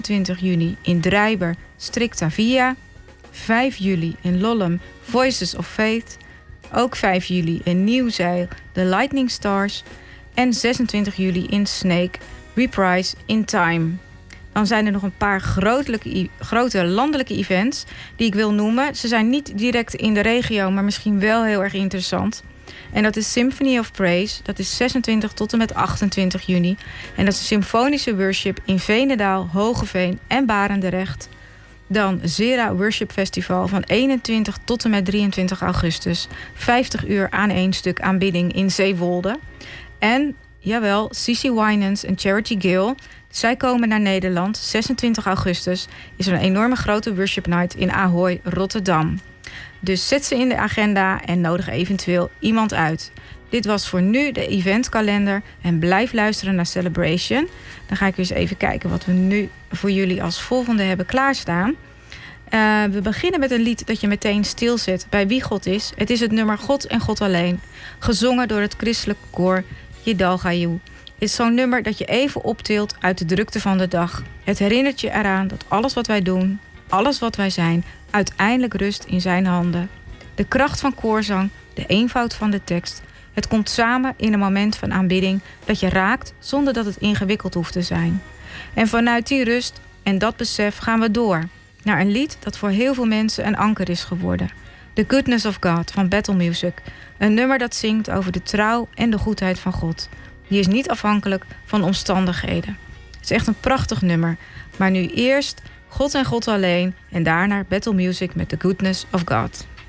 20 juni in Drijber, Stricta Via. 5 juli in Lollum, Voices of Faith. Ook 5 juli in Nieuwzijl, The Lightning Stars. En 26 juli in Sneek, Reprise in Time. Dan zijn er nog een paar grote landelijke events die ik wil noemen. Ze zijn niet direct in de regio, maar misschien wel heel erg interessant. En dat is Symphony of Praise. Dat is 26 tot en met 28 juni. En dat is een symfonische worship in Veenendaal, Hogeveen en Barendrecht. Dan Zera Worship Festival van 21 tot en met 23 augustus. 50 uur aan één stuk aanbidding in Zeewolde. En, jawel, Cici Winans en Charity Gill. Zij komen naar Nederland. 26 augustus is er een enorme grote worship night in Ahoy, Rotterdam. Dus zet ze in de agenda en nodig eventueel iemand uit. Dit was voor nu de eventkalender. En blijf luisteren naar Celebration. Dan ga ik eens even kijken wat we nu voor jullie als volgende hebben klaarstaan. We beginnen met een lied dat je meteen stilzet bij wie God is. Het is het nummer God en God alleen. Gezongen door het christelijke koor Jedalgayu. Het is zo'n nummer dat je even optilt uit de drukte van de dag. Het herinnert je eraan dat alles wat wij doen, alles wat wij zijn, uiteindelijk rust in zijn handen. De kracht van koorzang, de eenvoud van de tekst. Het komt samen in een moment van aanbidding dat je raakt zonder dat het ingewikkeld hoeft te zijn. En vanuit die rust en dat besef gaan we door naar een lied dat voor heel veel mensen een anker is geworden. The Goodness of God van Battle Music. Een nummer dat zingt over de trouw en de goedheid van God. Die is niet afhankelijk van omstandigheden. Het is echt een prachtig nummer. Maar nu eerst God en God alleen en daarna Battle Music met The Goodness of God.